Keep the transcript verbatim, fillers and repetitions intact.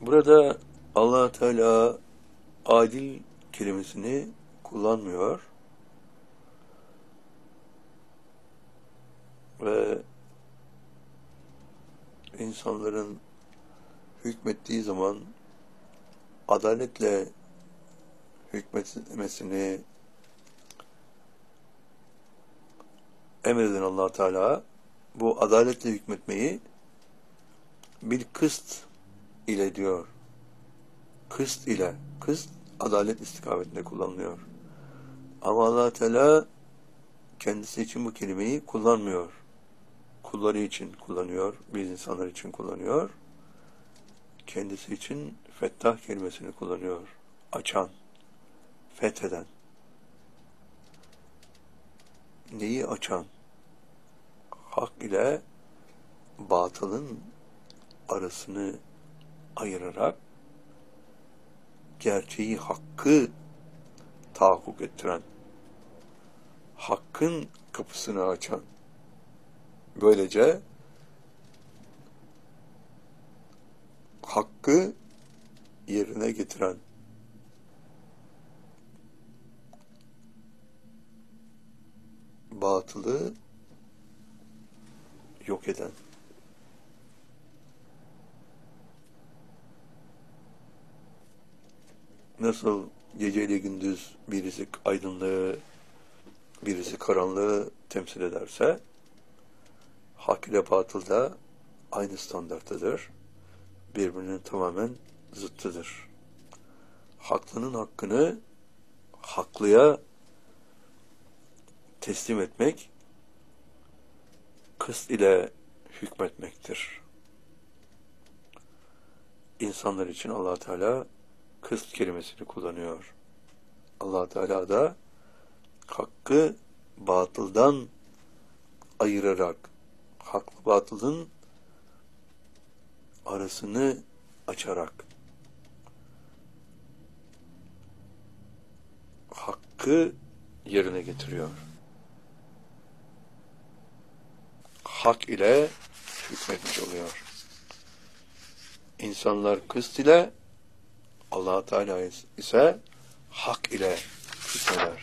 Burada Allah Teala adil kelimesini kullanmıyor ve insanların hükmettiği zaman adaletle hükmetmesini emreden Allah Teala bu adaletle hükmetmeyi bir kıst ile diyor. Kıst ile. Kıst adalet istikametinde kullanılıyor. Ama Allah Teala kendisi için bu kelimeyi kullanmıyor. Kulları için kullanıyor. Biz insanlar için kullanıyor. Kendisi için fettah kelimesini kullanıyor. Açan, fetheden. Neyi açan? Hak ile batılın arasını ayırarak gerçeği, hakkı tahakkuk ettiren, hakkın kapısını açan, böylece hakkı yerine getiren, batılı yok eden. Nasıl geceyle gündüz birisi aydınlığı, birisi karanlığı temsil ederse, hak ile batıl da aynı standarttadır. Birbirinin tamamen zıttıdır. Haklının hakkını haklıya teslim etmek, kıst ile hükmetmektir. İnsanlar için Allah Teala kıst kelimesini kullanıyor. Allah Teala da hakkı batıldan ayırarak, haklı batılın arasını açarak, hakkı yerine getiriyor. Hak ile hükmetmiş oluyor. İnsanlar kıst ile, Allah Teala ise hak ile hükmeder.